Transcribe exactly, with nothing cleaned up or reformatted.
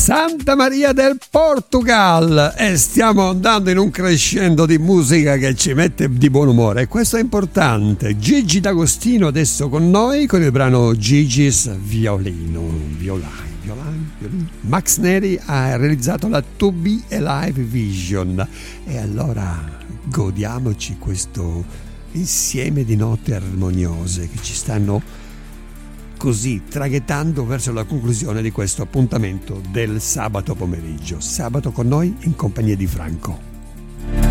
Santa Maria del Portugal, e stiamo andando in un crescendo di musica che ci mette di buon umore, e questo è importante. Gigi D'Agostino adesso con noi con il brano Gigi's Violino, violai, violai, violino. Max Neri ha realizzato la To Be Alive Vision, e allora godiamoci questo insieme di note armoniose che ci stanno così traghettando verso la conclusione di questo appuntamento del sabato pomeriggio. Sabato con noi in compagnia di Franco.